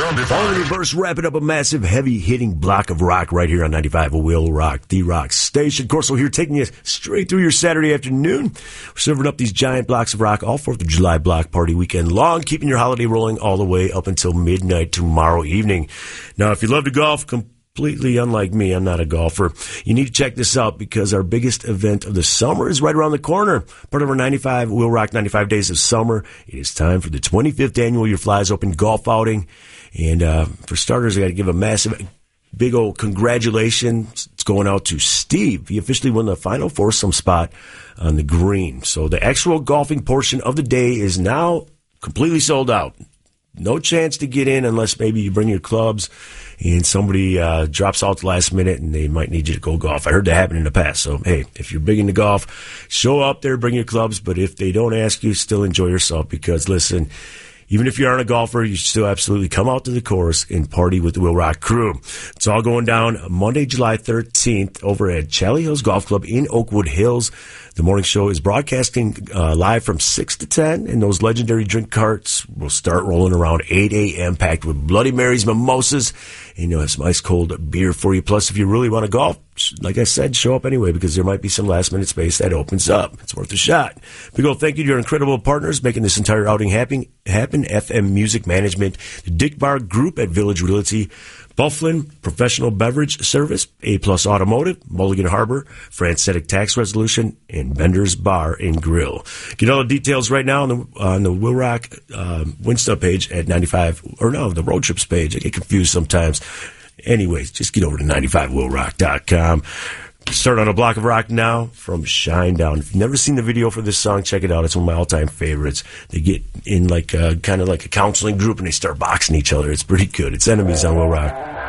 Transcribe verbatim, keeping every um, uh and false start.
All in reverse, wrapping up a massive, heavy-hitting block of rock right here on ninety-five Will Rock, the rock station. Corso here, taking you straight through your Saturday afternoon. We're serving up these giant blocks of rock all fourth of July block party weekend long, keeping your holiday rolling all the way up until midnight tomorrow evening. Now, if you love to golf, completely unlike me, I'm not a golfer, you need to check this out because our biggest event of the summer is right around the corner. Part of our ninety-five Will Rock ninety-five Days of Summer. It is time for the twenty-fifth annual Your Flies Open golf outing. And uh, for starters, I got to give a massive, big old congratulations. It's going out to Steve. He officially won the final foursome spot on the green. So the actual golfing portion of the day is now completely sold out. No chance to get in unless maybe you bring your clubs and somebody uh, drops out the last minute and they might need you to go golf. I heard that happen in the past. So, hey, if you're big into golf, show up there, bring your clubs. But if they don't ask you, still enjoy yourself because, listen, even if you aren't a golfer, you should still absolutely come out to the course and party with the Will Rock crew. It's all going down Monday, July thirteenth over at Charlie Hills Golf Club in Oakwood Hills. The morning show is broadcasting uh, live from six to ten, and those legendary drink carts will start rolling around eight a.m., packed with Bloody Marys, mimosas, and you'll have some ice-cold beer for you. Plus, if you really want to golf, like I said, show up anyway because there might be some last-minute space that opens up. It's worth a shot. Big old thank you to your incredible partners making this entire outing happen, happen F M Music Management, the Dick Bar Group at Village Realty, Bufflin Professional Beverage Service, A-Plus Automotive, Mulligan Harbor, Francetic Tax Resolution, and Bender's Bar and Grill. Get all the details right now on the on the Will Rock uh, Winsta page at ninety-five, or no, the Road Trips page. I get confused sometimes. Anyways, just get over to ninety-five will rock dot com. Start on a block of rock now from Shinedown. If you've never seen the video for this song, check it out. It's one of my all-time favorites. They get in like a, kind of like a counseling group and they start boxing each other. It's pretty good. It's Enemies on Will Rock.